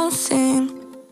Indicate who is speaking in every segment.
Speaker 1: någonsin.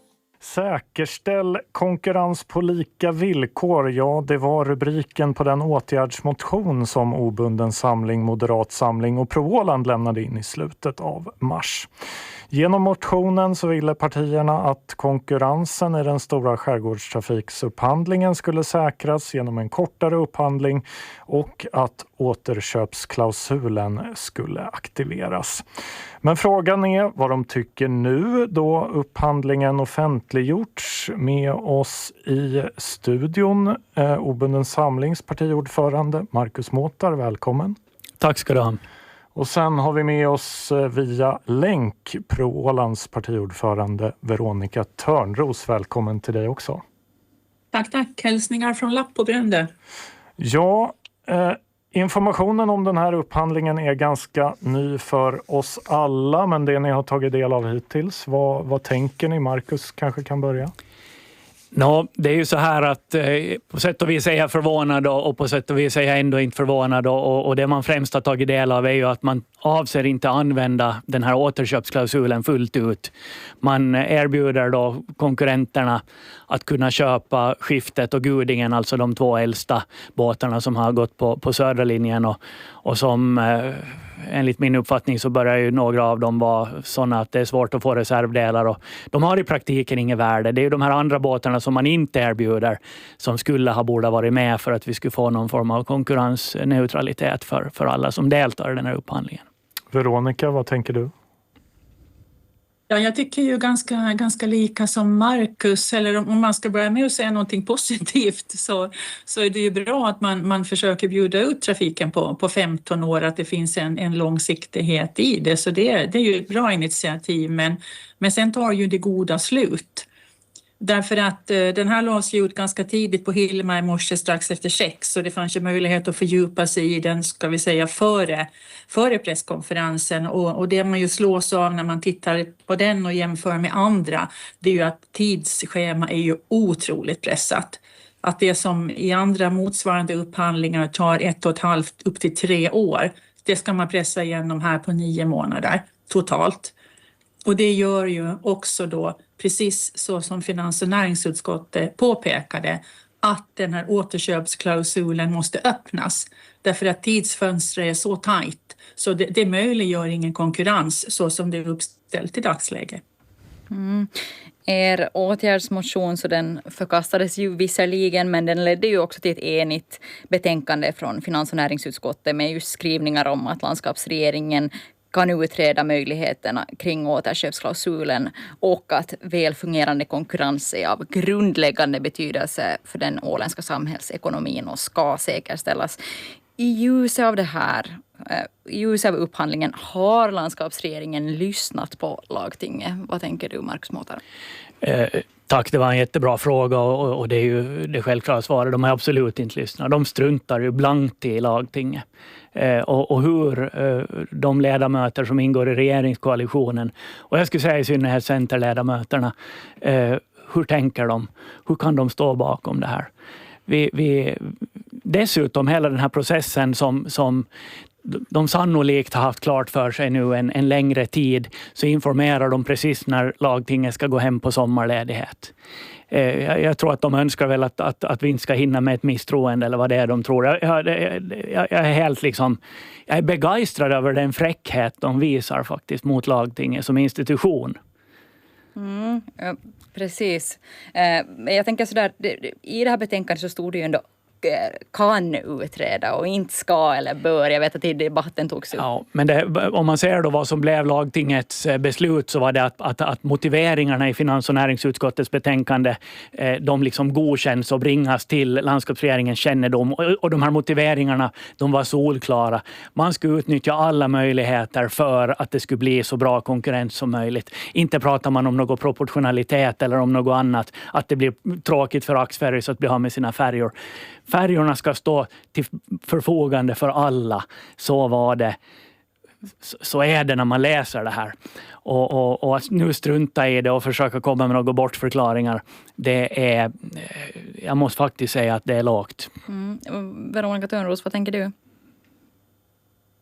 Speaker 2: Säkerställ konkurrens på lika villkor. Ja, det var rubriken på den åtgärdsmotion som Obunden samling, Moderat samling och Pro Åland lämnade in i slutet av mars. Genom motionen så ville partierna att konkurrensen i den stora skärgårdstrafiksupphandlingen skulle säkras genom en kortare upphandling och att återköpsklausulen skulle aktiveras. Men frågan är vad de tycker nu då upphandlingen offentliggjorts. Med oss i studion Obunden samlings partiordförande Marcus Mårtar, välkommen.
Speaker 3: Tack ska du ha.
Speaker 2: Och sen har vi med oss via länk Pro Ålands partiordförande Veronica Törnros. Välkommen till dig också.
Speaker 4: Tack. Hälsningar från Lapp och Brände.
Speaker 2: Ja, informationen om den här upphandlingen är ganska ny för oss alla. Men det ni har tagit del av hittills, vad tänker ni? Marcus kanske kan börja.
Speaker 3: Det är ju så här att på sätt och vis är jag förvånad och på sätt och vis är jag ändå inte förvånad och det man främst har tagit del av är ju att man avser inte använda den här återköpsklausulen fullt ut. Man erbjuder då konkurrenterna att kunna köpa Skiftet och Gudingen, alltså de två äldsta båtarna som har gått på södra linjen och som enligt min uppfattning så börjar ju några av dem vara sådana att det är svårt att få reservdelar och de har i praktiken inget värde. Det är ju de här andra båtarna som man inte erbjuder som borde varit med för att vi skulle få någon form av konkurrensneutralitet för alla som deltar i den här upphandlingen.
Speaker 2: Veronica, vad tänker du?
Speaker 4: Ja, jag tycker ju ganska lika som Marcus, eller om man ska börja med att säga någonting positivt så är det ju bra att man försöker bjuda ut trafiken på 15 år, att det finns en långsiktighet i det, så det är ju ett bra initiativ, men sen tar ju det goda slut. Därför att den här lades ju ut ganska tidigt på Hilma i morse strax efter 6 så det fanns ju möjlighet att fördjupa sig i den, ska vi säga, före presskonferensen och det man ju slås av när man tittar på den och jämför med andra, det är ju att tidsschema är ju otroligt pressat. Att det som i andra motsvarande upphandlingar tar 1,5 upp till 3 år, det ska man pressa igenom här på 9 månader totalt. Och det gör ju också då, precis så som finans- och näringsutskottet påpekade, att den här återköpsklausulen måste öppnas. Därför att tidsfönstret är så tajt så det möjliggör ingen konkurrens så som det är uppställt i dagsläget.
Speaker 5: Er åtgärdsmotion så den förkastades ju visserligen, men den ledde ju också till ett enigt betänkande från finans- och näringsutskottet med just skrivningar om att landskapsregeringen kan utreda möjligheterna kring återköpsklausulen och att välfungerande konkurrens är av grundläggande betydelse för den åländska samhällsekonomin och ska säkerställas. I ljuset av det här, i ljuset av upphandlingen, har landskapsregeringen lyssnat på lagtinget? Vad tänker du, Marcus Mårtar?
Speaker 3: Tack, det var en jättebra fråga och det är ju det självklara svaret. De har absolut inte lyssnat. De struntar ju blankt i lagtinget. Och hur de ledamöter som ingår i regeringskoalitionen, och jag skulle säga i synnerhet centerledamöterna, hur tänker de? Hur kan de stå bakom det här? Dessutom hela den här processen som de sannolikt har haft klart för sig nu en längre tid, så informerar de precis när lagtinget ska gå hem på sommarledighet. Jag tror att de önskar väl att vi inte ska hinna med ett misstroende eller vad det är de tror. Jag är helt jag är begeistrad över den fräckhet de visar faktiskt mot lagtinget som institution.
Speaker 5: Precis. Jag tänker sådär, i det här betänkandet så stod det ju ändå kan utreda och inte ska eller bör. Jag vet att i debatten togs upp.
Speaker 3: Ja, men om man ser då vad som blev lagtingets beslut, så var det att motiveringarna i finans- och näringsutskottets betänkande de godkänns och bringas till landskapsregeringens kännedom, och de här motiveringarna, de var solklara. Man skulle utnyttja alla möjligheter för att det skulle bli så bra konkurrens som möjligt. Inte pratar man om någon proportionalitet eller om något annat, att det blir tråkigt för Axferry att bli av med sina färjor. Färjorna ska stå till förfogande för alla. Så var det. Så är det när man läser det här. Och att nu strunta i det och försöka komma med några bortförklaringar, det är, jag måste faktiskt säga att det är lågt.
Speaker 5: Veronica Törnros, vad tänker du?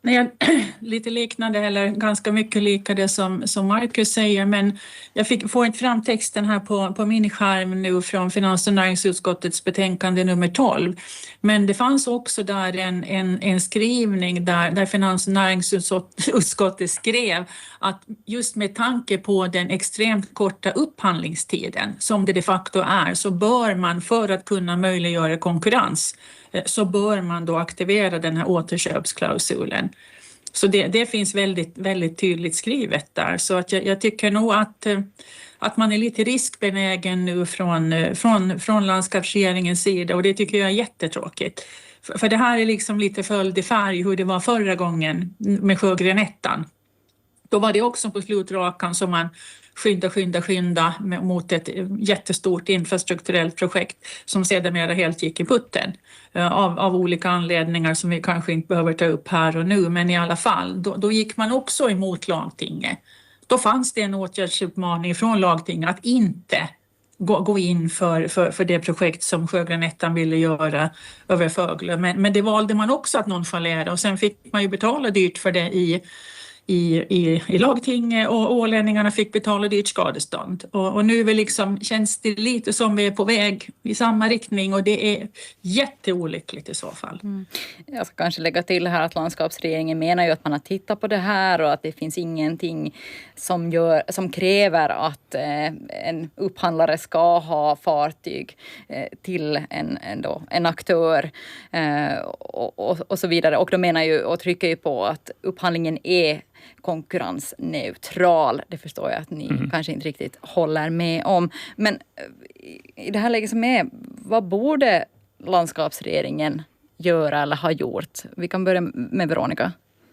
Speaker 4: Nej, lite liknande eller ganska mycket lika det som Marcus säger, men jag får inte fram texten här på min skärm nu från Finans- och näringsutskottets betänkande nummer 12. Men det fanns också där en skrivning där Finans- och näringsutskottet skrev att just med tanke på den extremt korta upphandlingstiden som det de facto är, så bör man för att kunna möjliggöra konkurrens så bör man då aktivera den här återköpsklausulen. Så det finns väldigt, väldigt tydligt skrivet där. Så att jag tycker nog att man är lite riskbenägen nu från landskapsregeringens sida, och det tycker jag är jättetråkigt. För det här är liksom lite följd i färg hur det var förra gången med Sjögren-ettan. Då var det också på slutrakan som man skynda mot ett jättestort infrastrukturellt projekt som sedermera helt gick i putten av olika anledningar som vi kanske inte behöver ta upp här och nu, men i alla fall då gick man också emot lagtinget. Då fanns det en åtgärdsuppmaning från lagtinget att inte gå in för det projekt som Sjögren-ettan ville göra över Föglö, men det valde man också att nonchalera, och sen fick man ju betala dyrt för det i lagtinget, och ålänningarna fick betala dyrt skadestånd. Och nu känns det lite som vi är på väg i samma riktning, och det är jätteolyckligt i så fall.
Speaker 5: Jag ska kanske lägga till här att landskapsregeringen menar ju att man har tittat på det här och att det finns ingenting som kräver att en upphandlare ska ha fartyg till en aktör och så vidare. Och de menar ju och trycker ju på att upphandlingen är konkurrensneutral. Det förstår jag att ni kanske inte riktigt håller med om. Men i det här läget som är, vad borde landskapsregeringen göra eller ha gjort? Vi kan börja med Veronica.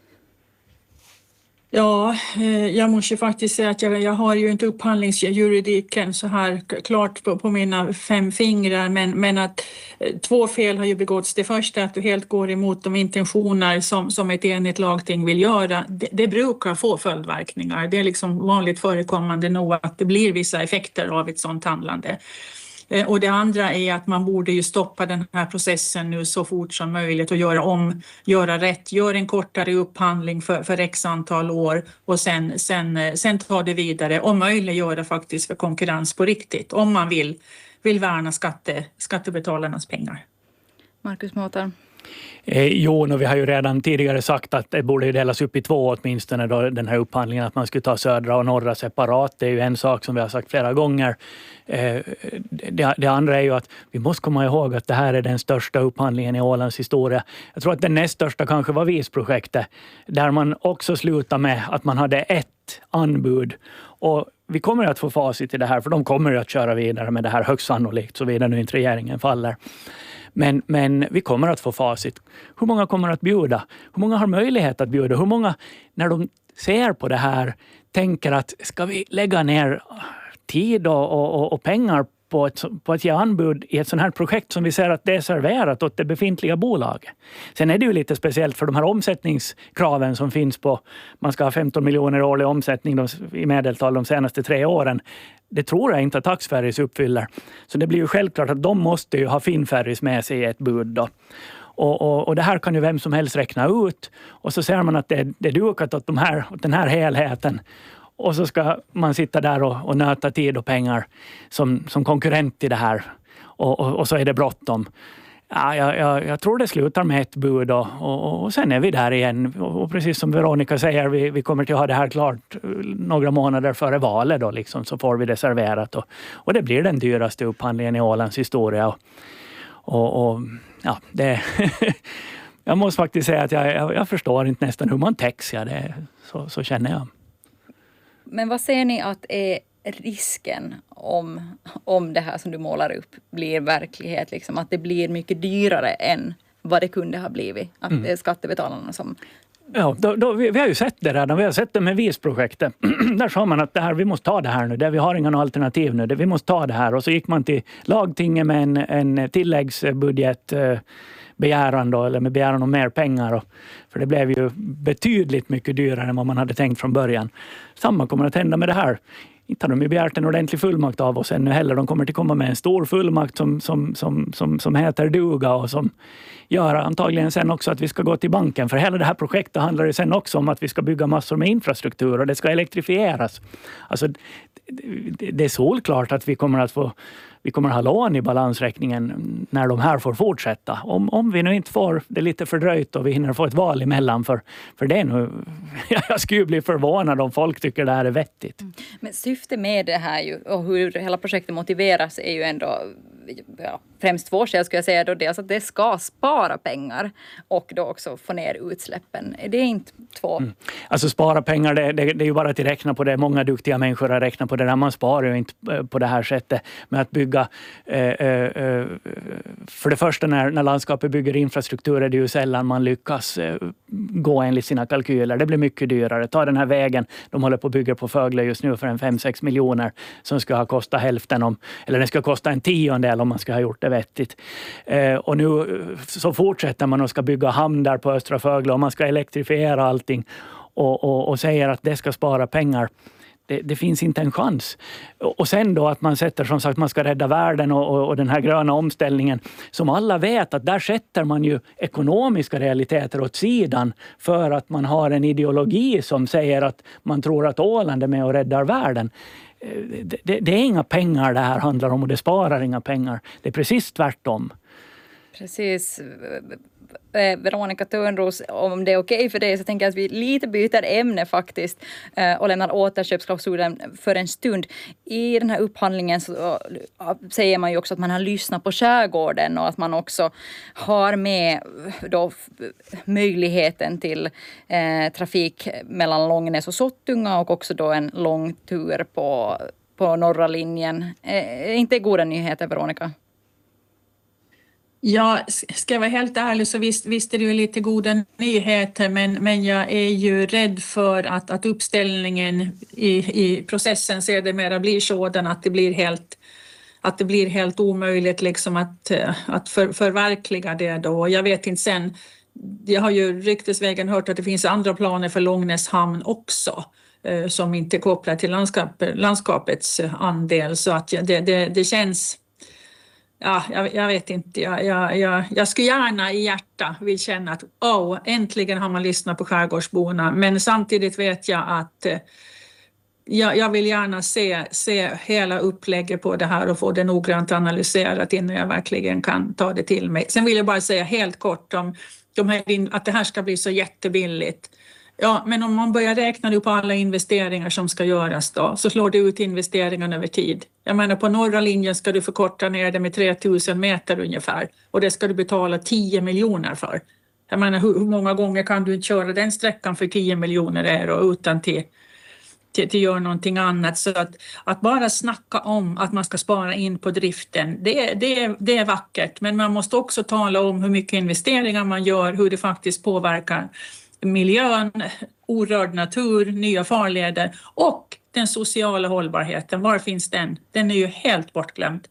Speaker 4: Ja, jag måste faktiskt säga att jag har ju inte upphandlingsjuridiken så här klart på mina 5 fingrar, men att 2 fel har ju begåtts. Det första är att du helt går emot de intentioner som ett enigt lagting vill göra. Det brukar få följdverkningar. Det är liksom vanligt förekommande nog att det blir vissa effekter av ett sådant handlande. Och det andra är att man borde ju stoppa den här processen nu så fort som möjligt och göra rätt. Gör en kortare upphandling för x antal år och sen ta det vidare och möjliggöra faktiskt för konkurrens på riktigt om man vill värna skattebetalarnas pengar.
Speaker 5: Marcus Mårtar.
Speaker 3: Jo, vi har ju redan tidigare sagt att det borde delas upp i 2 åtminstone då, den här upphandlingen, att man skulle ta södra och norra separat. Det är ju en sak som vi har sagt flera gånger. Det andra är ju att vi måste komma ihåg att det här är den största upphandlingen i Ålands historia. Jag tror att den näst största kanske var Visprojektet, där man också slutar med att man hade ett anbud. Och vi kommer att få facit i det här, för de kommer att köra vidare med det här högst sannolikt, så vidare nu inte regeringen faller. Men vi kommer att få facit. Hur många kommer att bjuda? Hur många har möjlighet att bjuda? Hur många, när de ser på det här, tänker att ska vi lägga ner tid och pengar på att ge anbud i ett sådant här projekt som vi ser att det är serverat åt det befintliga bolaget. Sen är det ju lite speciellt för de här omsättningskraven som finns på, man ska ha 15 miljoner årlig omsättning i medeltal de senaste 3 åren. Det tror jag inte att Taxferries uppfyller. Så det blir ju självklart att de måste ju ha Finnferries med sig i ett bud då. Och det här kan ju vem som helst räkna ut. Och så ser man att det är dukat åt den här helheten. Och så ska man sitta där och nöta tid och pengar som konkurrent i det här. Och så är det bråttom. Ja, jag tror det slutar med ett bud och sen är vi där igen. Och precis som Veronica säger, vi kommer till att ha det här klart några månader före valet då liksom, så får vi det serverat. Och det blir den dyraste upphandlingen i Ålands historia. Och ja, det... jag måste faktiskt säga att jag förstår inte nästan hur man täcks. Så känner jag.
Speaker 5: Men vad ser ni att är risken om det här som du målar upp blir verklighet? Liksom, att det blir mycket dyrare än vad det kunde ha blivit? Att det är skattebetalarna som...
Speaker 3: Ja, vi har ju sett det redan. Vi har sett det med Visprojektet. Där sa man att vi måste ta det här nu. Vi har inga alternativ nu. Vi måste ta det här. Och så gick man till lagtinget med en tilläggsbudget begäran då, eller med begäran om mer pengar. För det blev ju betydligt mycket dyrare än vad man hade tänkt från början. Samma kommer att hända med det här. inte har de ju begärt en ordentlig fullmakt av oss ännu heller. De kommer att komma med en stor fullmakt som heter duga och som gör antagligen sen också att vi ska gå till banken. För hela det här projektet handlar ju sen också om att vi ska bygga massor med infrastruktur och det ska elektrifieras. Alltså, det är solklart att vi kommer att ha lån i balansräkningen när de här får fortsätta. Om vi nu inte får det lite fördröjt och vi hinner få ett val emellan. För det är nu, jag skulle bli förvånad om folk tycker det här är vettigt.
Speaker 5: Men syftet med det här ju, och hur hela projektet motiveras är ju ändå främst två skäl skulle jag säga. Då dels att det ska spara pengar och då också få ner utsläppen. Det är inte två.
Speaker 3: Alltså spara pengar, det är ju bara att räkna på det. Många duktiga människor har räknat på det där. Man sparar ju inte på det här sättet med att bygga. För det första när landskapet bygger infrastruktur är det ju sällan man lyckas gå enligt sina kalkyler. Det blir mycket dyrare. Ta den här vägen de håller på att bygga på Fögle just nu för 5-6 miljoner som ska ha kostat hälften eller det ska kosta en 10:e om man ska ha gjort det vettigt. Och nu så fortsätter man och ska bygga hamn där på Östra Fögle och man ska elektrifiera allting och säger att det ska spara pengar. Det finns inte en chans. Och sen då att man sätter som sagt man ska rädda världen och den här gröna omställningen som alla vet att där sätter man ju ekonomiska realiteter åt sidan för att man har en ideologi som säger att man tror att Åland är med och räddar världen. Det är inga pengar det här handlar om och det sparar inga pengar. Det är precis tvärtom.
Speaker 5: Precis. Veronica Törnros, om det är okej för dig så tänker jag att vi lite byter ämne faktiskt och lämnar återköpsklausulen för en stund. I den här upphandlingen så säger man ju också att man har lyssnat på skärgården och att man också har med då möjligheten till trafik mellan Långnäs och Sottunga och också då en lång tur på norra linjen. Inte goda nyheter, Veronica?
Speaker 4: Ja, ska jag vara helt ärlig så visst är det ju lite goda nyheter men jag är ju rädd för att uppställningen i processen sedermera blir sådan att det blir helt omöjligt liksom att förverkliga det då. Jag vet inte sen, jag har ju ryktesvägen hört att det finns andra planer för Långnäs hamn också som inte är kopplat till landskapets andel så att det känns. Ja, jag vet inte. Jag skulle gärna i hjärta vill känna att äntligen har man lyssnat på skärgårdsborna. Men samtidigt vet jag att jag vill gärna se hela upplägget på det här och få det noggrant analyserat innan jag verkligen kan ta det till mig. Sen vill jag bara säga helt kort om att det här ska bli så jättebilligt. Ja, men om man börjar räkna nu på alla investeringar som ska göras då så slår det ut investeringarna över tid. Jag menar på norra linjen ska du förkorta ner det med 3000 meter ungefär och det ska du betala 10 miljoner för. Jag menar hur många gånger kan du inte köra den sträckan för 10 miljoner euro utan till göra någonting annat. Så att bara snacka om att man ska spara in på driften, det är vackert. Men man måste också tala om hur mycket investeringar man gör, hur det faktiskt påverkar miljön, orörd natur, nya farleder och den sociala hållbarheten. Var finns den? Den är ju helt bortglömd.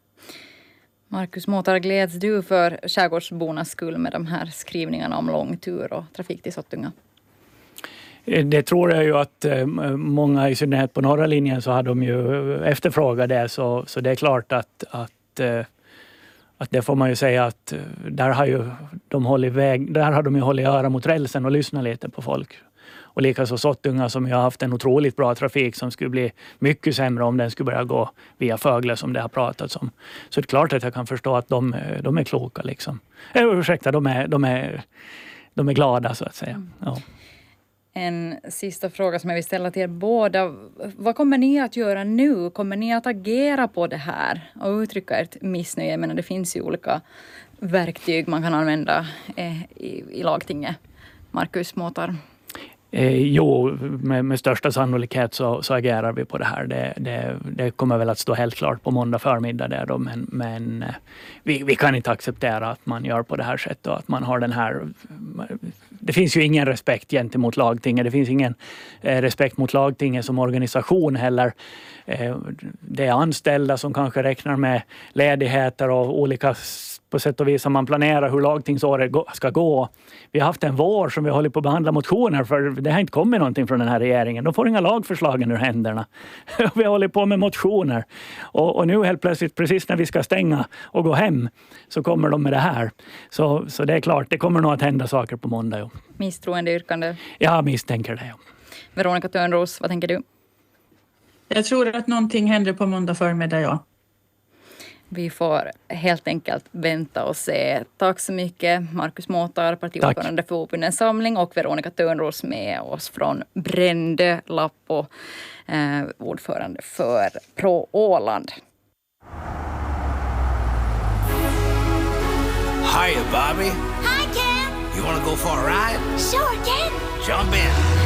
Speaker 5: Markus Måtar, gläds du för skärgårdsbornas skull med de här skrivningarna om lång tur och trafik till Sottunga?
Speaker 3: Det tror jag ju att många i synnerhet på norra linjen så har de ju efterfrågat det så det är klart att det får man ju säga att där har de ju hållit öra mot rälsen och lyssnat lite på folk. Och likaså Sottunga som ju har haft en otroligt bra trafik som skulle bli mycket sämre om den skulle börja gå via Fögle som det har pratats om. Så det är klart att jag kan förstå att de är kloka liksom. Ursäkta, de är glada så att säga. Ja.
Speaker 5: En sista fråga som jag vill ställa till er båda. Vad kommer ni att göra nu? Kommer ni att agera på det här och uttrycka ert missnöje? Men det finns ju olika verktyg man kan använda i lagtinget. Markus Måtar.
Speaker 3: Jo, med största sannolikhet så agerar vi på det här. Det kommer väl att stå helt klart på måndag förmiddag där då, men vi kan inte acceptera att man gör på det här sättet och att man har den här. Det finns ju ingen respekt gentemot lagtinget. Det finns ingen respekt mot lagtinget som organisation heller. Det är anställda som kanske räknar med ledigheter och olika på sätt och vis som man planerar hur lagtingsåret ska gå. Vi har haft en vår som vi håller på att behandla motioner för det har inte kommit någonting från den här regeringen. De får inga lagförslagen ur händerna. Vi håller på med motioner. Och nu helt plötsligt, precis när vi ska stänga och gå hem, så kommer de med det här. Så det är klart, det kommer nog att hända saker på måndag. Ja.
Speaker 5: Misstroendeyrkande?
Speaker 3: Jag misstänker det, ja.
Speaker 5: Veronica Törnros, vad tänker du?
Speaker 4: Jag tror att någonting händer på måndag förmiddag, ja.
Speaker 5: Vi får helt enkelt vänta och se. Tack så mycket Markus Måtar, partiordförande för Åbundens samling, och Veronica Törnros med oss från Brände, Lappo, ordförande för Pro Åland.
Speaker 1: Hiya, Bobby.
Speaker 6: Hi, Ken.
Speaker 1: You want to go for a ride?
Speaker 6: Sure, Ken.
Speaker 1: Jump in.